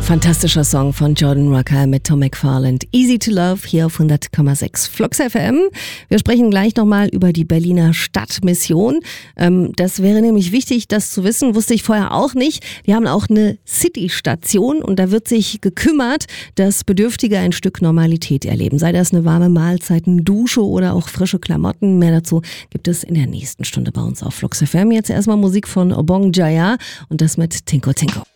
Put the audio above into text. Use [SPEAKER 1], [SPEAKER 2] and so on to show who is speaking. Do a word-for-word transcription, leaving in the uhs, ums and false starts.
[SPEAKER 1] Fantastischer Song von Jordan Rucker mit Tom McFarland. Easy to Love hier auf hundert Komma sechs Flux F M. Wir sprechen gleich nochmal über die Berliner Stadtmission. Ähm, das wäre nämlich wichtig, das zu wissen, wusste ich vorher auch nicht. Die haben auch eine City-Station und da wird sich gekümmert, dass Bedürftige ein Stück Normalität erleben. Sei das eine warme Mahlzeit, eine Dusche oder auch frische Klamotten. Mehr dazu gibt es in der nächsten Stunde bei uns auf Flux F M. Jetzt erstmal Musik von Obong Jaya und das mit Tinko Tinko.